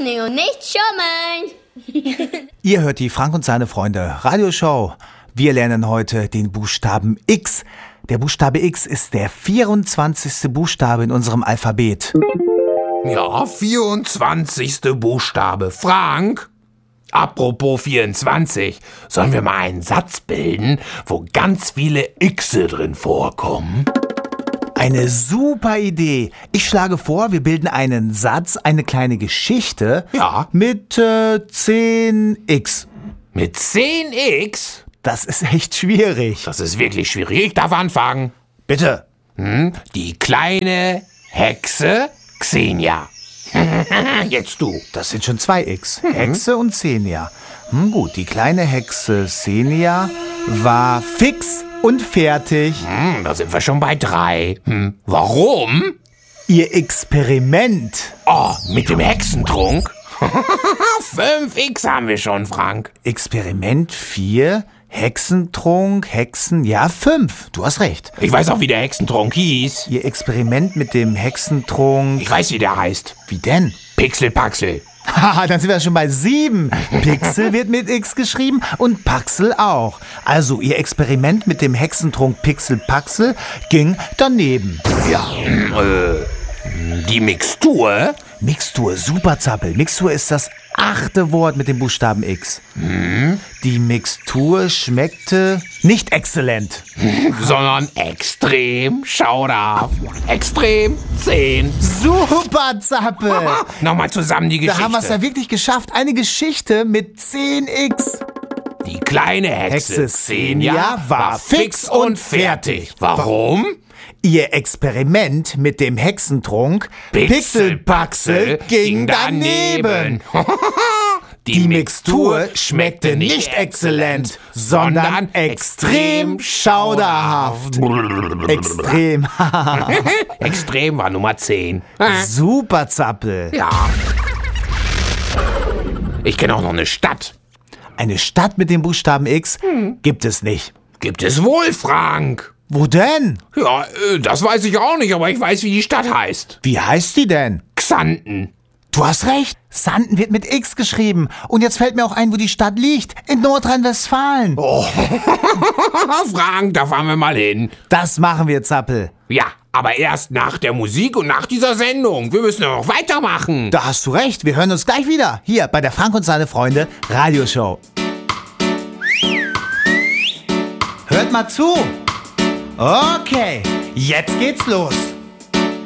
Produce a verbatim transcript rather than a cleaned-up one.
Zeichnen und nicht schummeln. Ihr hört die Frank und seine Freunde Radioshow. Wir lernen heute den Buchstaben X. Der Buchstabe X ist der vierundzwanzigste Buchstabe in unserem Alphabet. Ja, vierundzwanzigste Buchstabe. Frank, apropos vierundzwanzig, sollen wir mal einen Satz bilden, wo ganz viele Xe drin vorkommen? Eine super Idee. Ich schlage vor, wir bilden einen Satz, eine kleine Geschichte Ja. mit äh, zehn X. Mit zehn X? Das ist echt schwierig. Das ist wirklich schwierig. Ich darf anfangen. Bitte. Hm? Die kleine Hexe Xenia. Jetzt du. Das sind schon zwei X. Hexe und Xenia. Hm, gut, die kleine Hexe Xenia war fix und fertig. Hm, da sind wir schon bei drei. Hm, warum? Ihr Experiment. Oh, mit dem Hexentrunk? Fünf X haben wir schon, Frank. Experiment vier, Hexentrunk, Hexen, ja fünf. Du hast recht. Ich weiß auch, wie der Hexentrunk hieß. Ihr Experiment mit dem Hexentrunk. Ich weiß, wie der heißt. Wie denn? Pixelpaxel. Haha, dann sind wir schon bei sieben. Pixel wird mit X geschrieben und Paxel auch. Also ihr Experiment mit dem Hexentrunk Pixel-Paxel ging daneben. Ja, hm, äh, die Mixtur? Mixtur, super Zappel. Mixtur ist das achte Wort mit dem Buchstaben X. Hm? Die Mixtur schmeckte nicht exzellent. Sondern extrem schauderhaft. Extrem zehn. Super Zappel. Nochmal zusammen die Geschichte. Da haben wir es ja wirklich geschafft. Eine Geschichte mit zehn X. Die kleine Hexe Hexe Xenia war fix und fertig. Warum? Ihr Experiment mit dem Hexentrunk Pixelpaxel ging daneben. Die Mixtur schmeckte nicht exzellent, sondern extrem schauderhaft. Extrem. Extrem war Nummer zehn. Super Zappel. Ja. Ich kenne auch noch eine Stadt. Eine Stadt mit dem Buchstaben X gibt es nicht. Gibt es wohl, Frank? Wo denn? Ja, äh, das weiß ich auch nicht, aber ich weiß, wie die Stadt heißt. Wie heißt die denn? Xanten. Du hast recht. Xanten wird mit X geschrieben. Und jetzt fällt mir auch ein, wo die Stadt liegt. In Nordrhein-Westfalen. Oh, Frank, da fahren wir mal hin. Das machen wir, Zappel. Ja, aber erst nach der Musik und nach dieser Sendung. Wir müssen ja noch weitermachen. Da hast du recht. Wir hören uns gleich wieder. Hier bei der Frank und seine Freunde Radioshow. Hört mal zu. Okay, jetzt geht's los.